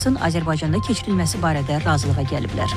Azərbaycanda keçirilməsi barədə razılığa gəliblər.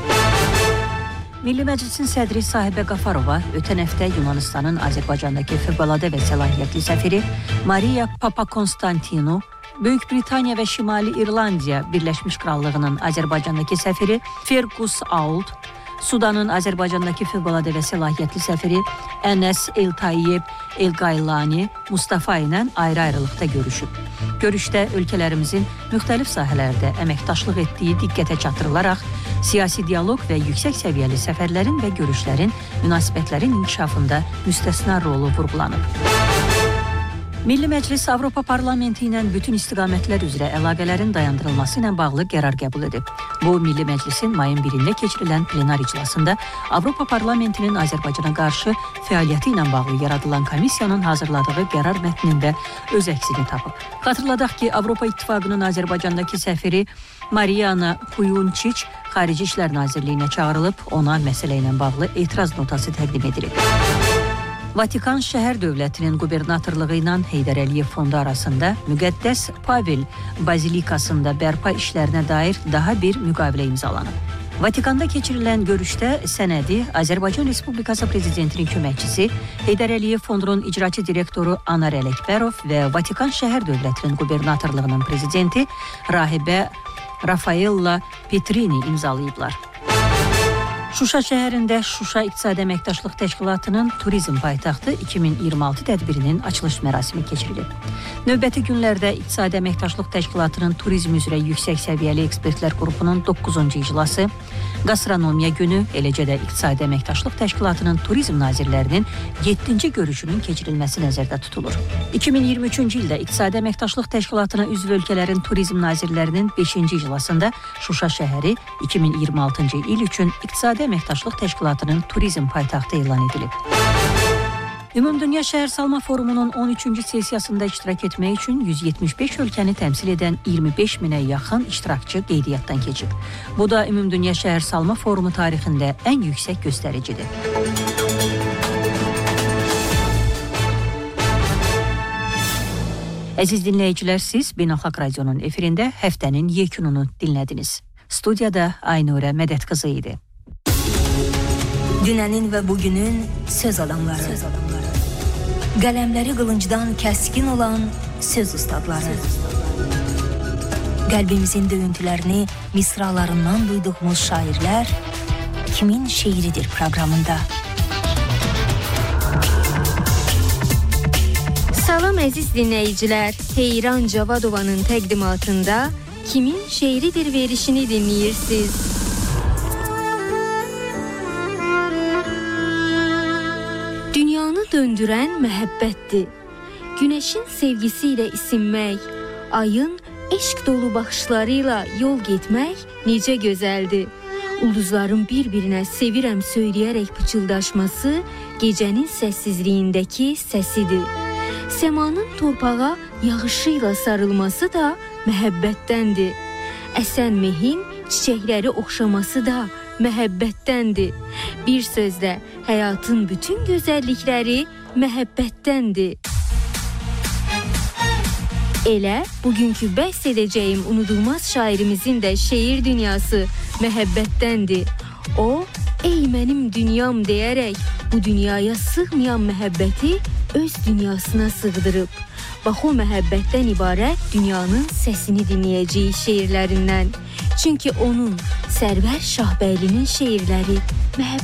Milli Məclisin sədri Sahibə Qafarova ötən həftə Yunanistanın Azərbaycandakı fövqəladə və səlahiyyətli səfiri Maria Papakonstantinu, Böyük Britaniya və Şimali İrlandiya Birləşmiş Krallığının Azərbaycandakı səfiri Fergus Auld, Sudanın Azərbaycandakı fövqəladə və səlahiyyətli səfiri Ənəs El-Tayyib El-Qaylani Mustafa ilə ayrı-ayrılıqda görüşüb. Görüşdə ölkələrimizin müxtəlif sahələrdə əməkdaşlıq etdiyi diqqətə çatdırılaraq siyasi dialoq və yüksək səviyyəli səfərlərin və görüşlərin münasibətlərin inkişafında müstəsna rolu vurğulanıb. Milli Məclis Avropa Parlamenti ilə bütün istiqamətlər üzrə əlaqələrin dayandırılması ilə bağlı qərar qəbul edib. Bu, Milli Məclisin mayın 1-də keçirilən plenar iclasında Avropa Parlamentinin Azərbaycana qarşı fəaliyyəti ilə bağlı yaradılan komissiyanın hazırladığı qərar mətnində öz əksini tapıb. Xatırladaq ki, Avropa İttifaqının Azərbaycandakı səfiri Mariana Kuyunçiç Xarici İşlər Nazirliyinə çağırılıb, ona məsələ ilə bağlı etiraz notası təqdim edilib. Vatikan şəhər dövlətinin qubernatorluğu ilə Heydər Əliyev fondu arasında Müqəddəs Pavel Bazilikasında bərpa işlərinə dair daha bir müqavilə imzalanıb. Vatikanda keçirilən görüşdə sənədi Azərbaycan Respublikası Prezidentinin köməkçisi Heydər Əliyev fondunun icraçı direktoru Anar Ələkbərov və Vatikan şəhər dövlətinin qubernatorluğunun prezidenti rahibə Rafaella Petrini imzalayıblar. Şuşa şəhərində Şuşa İqtisadi Əməkdaşlıq Təşkilatının Turizm Paytaxtı 2026 tədbirinin açılış mərasimi keçirilib. Növbəti günlərdə İqtisadi Əməkdaşlıq Təşkilatının Turizm üzrə yüksək səviyyəli ekspertlər qrupunun 9-cu iclası, Qastronomiya günü, eləcə də İqtisadi Əməkdaşlıq Təşkilatının Turizm nazirlərinin 7-ci görüşünün keçirilməsi nəzərdə tutulur. 2023-cü ildə İqtisadi Əməkdaşlıq Təşkilatına üzv ölkələrin turizm nazirlərinin 5-ci iclasında Şuşa şəhəri 2026-cı il üçün İqtisadi Əməkdaşlıq Təşkilatının Turizm Paytaxtı elan edilib. Ümumdünya Şəhərsalma Forumunun 13-cü sessiyasında iştirak etmək üçün 175 ölkəni təmsil edən 25 minə yaxın iştirakçı qeydiyyatdan keçib. Bu da Ümumdünya Şəhərsalma Forumu tarixində ən yüksək göstəricidir. Əziz dinləyicilər, siz Beynəlxalq Radionun efirində həftənin yekununu dinlədiniz. Studiyada Aynurə Mədət qızı idi. Dünənin və bugünün söz adamları. Qələmləri qılıncdan kəskin olan söz ustadları. Qəlbimizin döyüntülərini misralarından duyduğumuz şairlər kimin şeiridir proqramında. Salam əziz dinləyicilər, Heyran Cavadovanın təqdimatında kimin şeiridir verişini dinləyirsiniz. Dünyanı döndürən məhəbbətdir. Günəşin sevgisi ilə isinmək, ayın eşq dolu baxışlarıyla yol getmək necə gözəldir. Ulduzların bir-birinə sevirəm söyləyərək pıçıldaşması gecənin səssizliyindəki səsidir. Səmanın torpağa yağışı ilə sarılması da məhəbbətdəndir. Əsən mehin çiçəkləri oxşaması da məhəbbətdəndir. Bir sözlə, həyatın bütün gözəllikləri məhəbbətdəndir. Elə bugünkü bəhs edəcəyim unudulmaz şairimizin də şeir dünyası məhəbbətdəndir. O, ey mənim dünyam deyərək bu dünyaya sığmayan məhəbbəti öz dünyasına sığdırıb. Bax o məhəbbətdən ibarət dünyanın səsini dinləyəcəyik şeirlərindən. Çünki onun Sərvər Şahbəylinin şeirləri məhəbbət